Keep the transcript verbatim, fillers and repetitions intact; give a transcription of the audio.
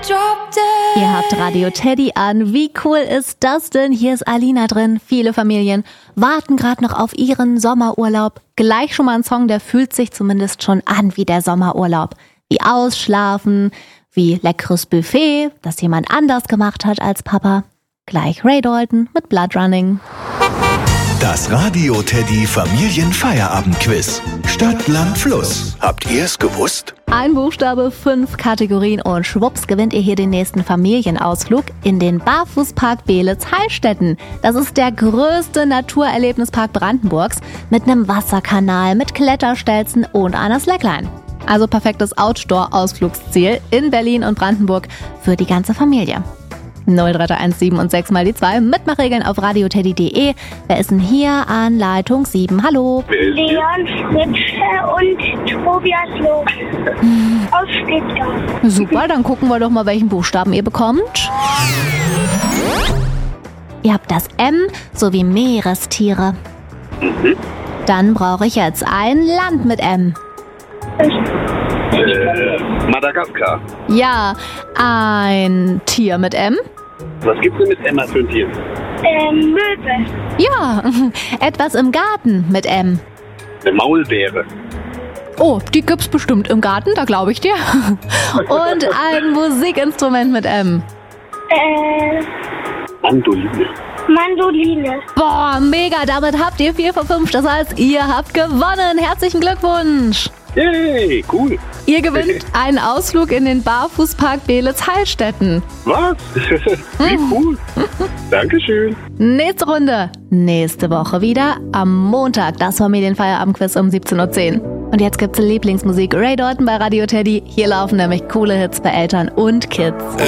Ihr habt Radio Teddy an. Wie cool ist das denn? Hier ist Alina drin. Viele Familien warten gerade noch auf ihren Sommerurlaub. Gleich schon mal ein Song, der fühlt sich zumindest schon an wie der Sommerurlaub. Wie ausschlafen, wie leckeres Buffet, das jemand anders gemacht hat als Papa. Gleich Ray Dalton mit Blood Running. Das Radio Teddy Familienfeierabendquiz. Stadt, Land, Fluss. Habt ihr es gewusst? Ein Buchstabe, fünf Kategorien und schwupps gewinnt ihr hier den nächsten Familienausflug in den Barfußpark Beelitz-Heilstätten. Das ist der größte Naturerlebnispark Brandenburgs mit einem Wasserkanal, mit Kletterstelzen und einer Slackline. Also perfektes Outdoor-Ausflugsziel in Berlin und Brandenburg für die ganze Familie. null drei drei eins sieben und sechs mal die zwei. Mitmachregeln auf radioteddy punkt de. Wer ist denn hier an Leitung sieben? Hallo. Leon, Fritz und Tobias Loh. Hm. Aus Stuttgart. Super, dann gucken wir doch mal, welchen Buchstaben ihr bekommt. Ihr habt das M sowie Meerestiere. Mhm. Dann brauche ich jetzt ein Land mit M. Äh, Madagaskar. Ja, ein Tier mit M. Was gibt's denn mit Emma für ein Tier? Ähm, Möwe. Ja, etwas im Garten mit M. Eine Maulbeere. Oh, die gibt's bestimmt im Garten, da glaube ich dir. Und ein Musikinstrument mit M. Äh, Mandoline. Mandoline. Boah, mega, damit habt ihr vier von fünf. Das heißt, ihr habt gewonnen. Herzlichen Glückwunsch. Yay, cool. Ihr gewinnt einen Ausflug in den Barfußpark Beelitz-Heilstätten. Was? Wie cool. Dankeschön. Nächste Runde. Nächste Woche wieder am Montag. Das Familienfeierabendquiz um siebzehn Uhr zehn. Und jetzt gibt's Lieblingsmusik. Ray Dalton bei Radio Teddy. Hier laufen nämlich coole Hits für Eltern und Kids.